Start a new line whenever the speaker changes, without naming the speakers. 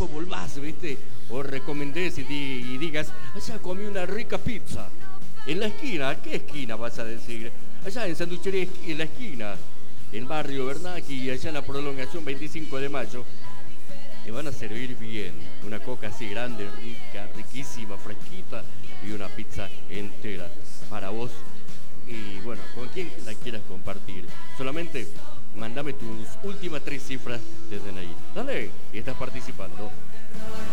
después volvás, ¿viste? O recomendés y digas, allá comí una rica pizza. En la esquina, ¿qué esquina vas a decir? Allá en Sanduchería en la esquina, en Barrio Bernacchi, allá en la prolongación 25 de mayo. Te van a servir bien, una coca así grande, rica, riquísima, fresquita y una pizza entera para vos y bueno, con quien la quieras compartir. Solamente mándame tus últimas 3 cifras de DNI. Dale, y estás participando.